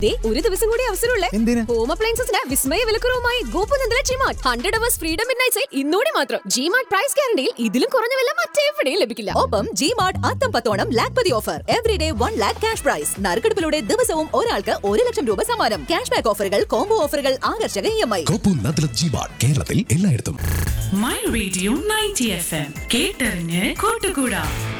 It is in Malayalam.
ഒരു ദിവസം കൂടി അവസരമുള്ളേ. ഹോം അപ്ലയൻസസിന് വിസ്മയ വിലക്കുറവുമായി ഗോപുനന്ദല G-Mart 100 hours freedom midnight sale ഇന്നോടെ മാത്രം. ജിമാർട്ട് പ്രൈസ് ഗ്യാരണ്ടിയിൽ ഇതിലും കുറഞ്ഞ വില മറ്റെവിടെയും ലഭിക്കില്ല. ഒപ്പം ജിമാർട്ട് അത്തം 10 Lakhpati offer. Everyday 1 lakh cash prize. നറുക്കെടുപ്പിലൂടെ ദിവസവും ഒരാൾക്ക് 1 ലക്ഷം രൂപ സമ്മാനം. ക്യാഷ് ബാക്ക് ഓഫറുകൾ, കോംബോ ഓഫറുകൾ, ആകർഷക EMI. ഗോപുനന്ദല ജിമാർട്ട് കേരളത്തിൽ എല്ലായിടത്തും. മൈ റേഡിയോ 90 FM കേട്ടറിഞ്ഞ് കൂട്ടുകൂടാ.